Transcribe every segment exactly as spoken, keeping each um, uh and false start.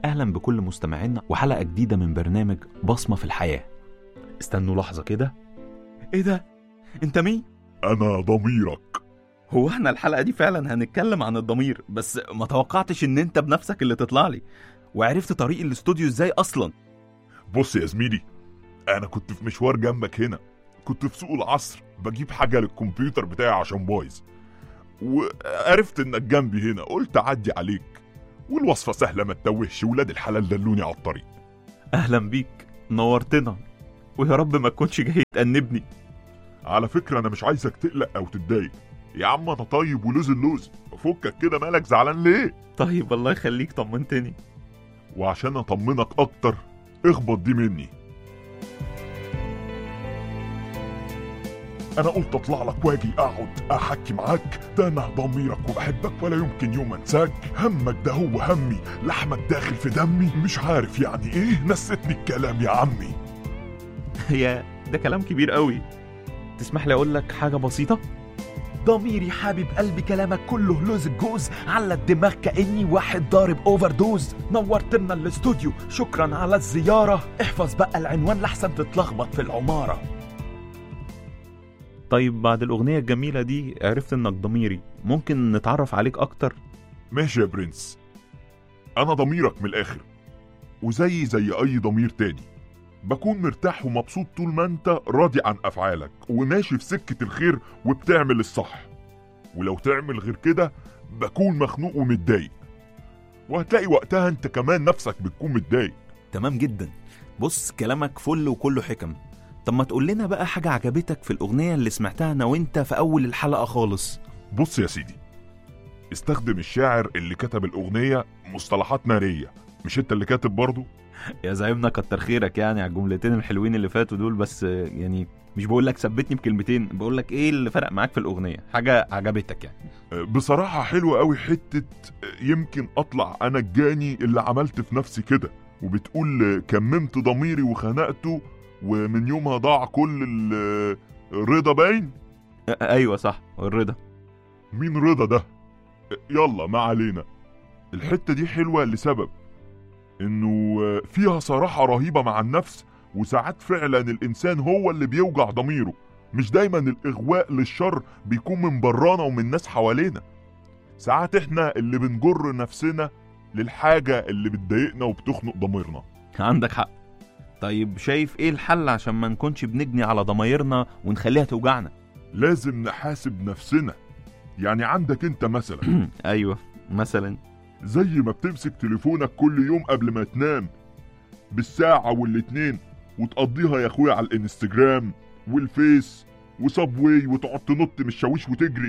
أهلا بكل مستمعينا وحلقة جديدة من برنامج بصمة في الحياة. استنوا لحظة كده. ايه ده؟ انت مين؟ انا ضميرك. هو احنا الحلقة دي فعلا هنتكلم عن الضمير، بس ما توقعتش ان انت بنفسك اللي تطلع لي. وعرفت طريق الاستوديو ازاي اصلا؟ بص يا زميلي، انا كنت في مشوار جنبك هنا، كنت في سوق العصر بجيب حاجة للكمبيوتر بتاعي عشان بايظ، وعرفت انك جنبي هنا، قلت اعدي عليك، والوصفة سهلة ما تتوهش، ولاد الحلال دلوني على الطريق. اهلا بيك، نورتنا، ويا رب ما تكونش جاي تأنبني. على فكرة انا مش عايزك تقلق او تتضايق يا عم، انا طيب ولوز اللوز، فكك كده، مالك زعلان ليه؟ طيب الله يخليك، طمنتني. وعشان اطمنك اكتر اخبط دي مني، انا قلت اطلع لك واجي اقعد احكي معاك، ده انا ضميرك وبحبك ولا يمكن يوم انساك، همك ده هو همي، لحمك داخل في دمي، مش عارف يعني ايه نسيتني الكلام يا عمي. يا ده كلام كبير قوي. تسمح لي اقول لك حاجة بسيطة؟ ضميري حابب قلبي كلامك كله لوز الجوز، على الدماغ كأني واحد ضارب اوفر دوز. نورتنا الاستوديو، شكرا على الزيارة، احفظ بقى العنوان لحسن تتلخبط في العمارة. طيب بعد الأغنية الجميلة دي عرفت انك ضميري، ممكن نتعرف عليك اكتر؟ ماشي يا برنس، انا ضميرك من الاخر، وزي زي اي ضمير تاني، بكون مرتاح ومبسوط طول ما انت راضي عن افعالك وماشي في سكة الخير وبتعمل الصح، ولو تعمل غير كده بكون مخنوق ومتضايق، وهتلاقي وقتها انت كمان نفسك بتكون متضايق. تمام جدا، بص كلامك فل وكله حكم. طب ما تقول لنا بقى حاجة عجبتك في الأغنية اللي سمعتها أنا وإنت في أول الحلقة خالص. بص يا سيدي، استخدم الشاعر اللي كتب الأغنية مصطلحات نارية، مش انت اللي كاتب برضو؟ يا زعيمنا كتر خيرك يعني على الجملتين الحلوين اللي فاتوا دول، بس يعني مش بقول لك ثبتني بكلمتين، بقول لك ايه اللي فرق معاك في الأغنية، حاجة عجبتك يعني. بصراحة حلوة قوي حتة يمكن أطلع أنا الجاني اللي عملت في نفسي كده، وبتقول كممت ضميري وخنقته ومن يومها ضاع كل الرضا باين. ايوه صح، الرضا. مين رضا ده؟ يلا ما علينا. الحتة دي حلوة لسبب انه فيها صراحة رهيبة مع النفس، وساعات فعلا الانسان هو اللي بيوجع ضميره، مش دايما الاغواء للشر بيكون من برانا ومن ناس حوالينا، ساعات احنا اللي بنجر نفسنا للحاجة اللي بتضايقنا وبتخنق ضميرنا. عندك حق. طيب شايف ايه الحل عشان ما نكونش بنجني على ضمايرنا ونخليها توجعنا؟ لازم نحاسب نفسنا. يعني عندك انت مثلا ايوه مثلا، زي ما بتمسك تليفونك كل يوم قبل ما تنام بالساعة والاتنين وتقضيها يا اخويا على الانستجرام والفيس وصابواي وتقعد تنط من الشاويش وتجري،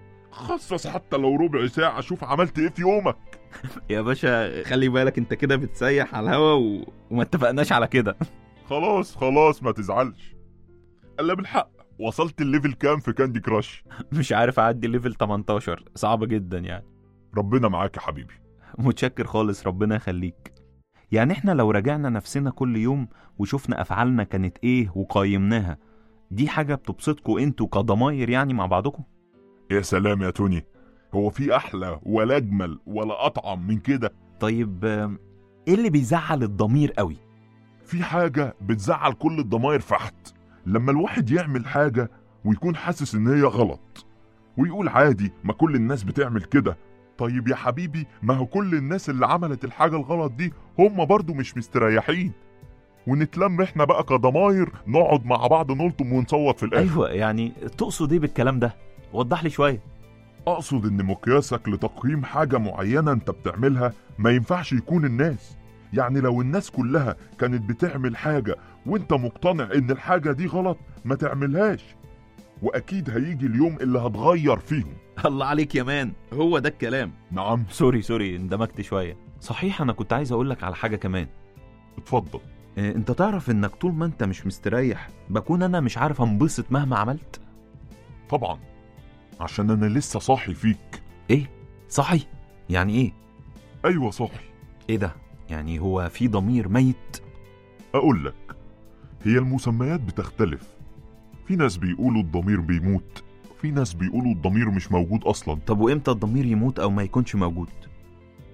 خصص حتى لو ربع ساعة شوف عملت ايه في يومك. يا باشا خلي بالك انت كده بتسيح على الهوا و... وما اتفقناش على كده. خلاص خلاص ما تزعلش. الا بالحق وصلت الليفل كام في كاندي كراش؟ مش عارف اعدي ليفل تمنتاشر، صعب جدا يعني. ربنا معاك يا حبيبي. متشكر خالص، ربنا يخليك. يعني احنا لو راجعنا نفسنا كل يوم وشوفنا افعالنا كانت ايه وقيمناها، دي حاجة بتبسطكوا انتوا كضماير يعني مع بعضكم؟ يا سلام يا توني، هو في احلى ولا اجمل ولا اطعم من كده؟ طيب ايه اللي بيزعل الضمير قوي؟ في حاجة بتزعل كل الضماير فحت، لما الواحد يعمل حاجة ويكون حاسس ان هي غلط ويقول عادي ما كل الناس بتعمل كده. طيب يا حبيبي، ما هو كل الناس اللي عملت الحاجة الغلط دي هم برضو مش مستريحين، ونتلم احنا بقى كضماير نقعد مع بعض نلطم ونصوت في الاخر. ايوه يعني تقصد ايه بالكلام ده؟ وضح لي شوية. اقصد ان مقياسك لتقييم حاجة معينة انت بتعملها ما ينفعش يكون الناس. يعني لو الناس كلها كانت بتعمل حاجة وانت مقتنع ان الحاجة دي غلط ما تعملهاش، واكيد هيجي اليوم اللي هتغير فيهم. الله عليك يا مان، هو ده الكلام. نعم. سوري سوري اندمجت شوية. صحيح انا كنت عايز اقولك على حاجة كمان. اتفضل. اه انت تعرف انك طول ما انت مش مستريح بكون انا مش عارف انبسط مهما عملت. طبعا عشان انا لسه صاحي فيك. ايه صاحي؟ يعني ايه؟ ايوه صاحي. ايه ده؟ يعني هو في ضمير ميت؟ اقول لك، هي المسميات بتختلف، في ناس بيقولوا الضمير بيموت، في ناس بيقولوا الضمير مش موجود اصلا. طب وامتى الضمير يموت او ما يكونش موجود؟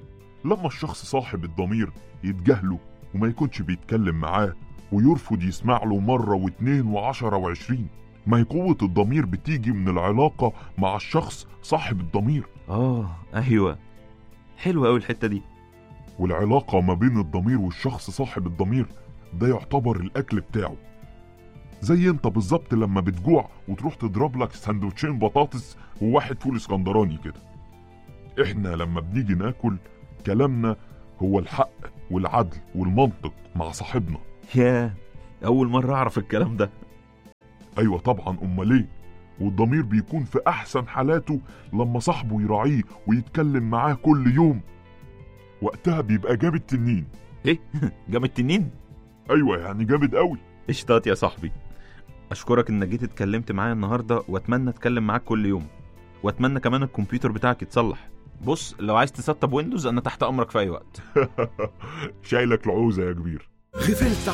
لما الشخص صاحب الضمير يتجاهله وما يكونش بيتكلم معاه ويرفض يسمع له مرة واتنين وعشرة وعشرين، ما هي قوة الضمير بتيجي من العلاقة مع الشخص صاحب الضمير. اه ايوه، حلوة اوي الحتة دي. والعلاقة ما بين الضمير والشخص صاحب الضمير ده يعتبر الأكل بتاعه. زي انت بالظبط لما بتجوع وتروح تضرب لك سندوتشين بطاطس وواحد فول اسكندراني كده. احنا لما بنيجي ناكل كلامنا هو الحق والعدل والمنطق مع صاحبنا. يا اول مرة اعرف الكلام ده. ايوه طبعا، امال ايه؟ والضمير بيكون في احسن حالاته لما صاحبه يراعيه ويتكلم معاه كل يوم. وقتها بيبقى جامد تنين. ايه جامد تنين؟ ايوه يعني جامد قوي. اشتات يا صاحبي. اشكرك انك جيت اتكلمت معايا النهارده، واتمنى اتكلم معاك كل يوم، واتمنى كمان الكمبيوتر بتاعك يتصلح. بص لو عايز تسطب ويندوز انا تحت امرك في اي وقت. شايلك العوزة يا كبير. غفلت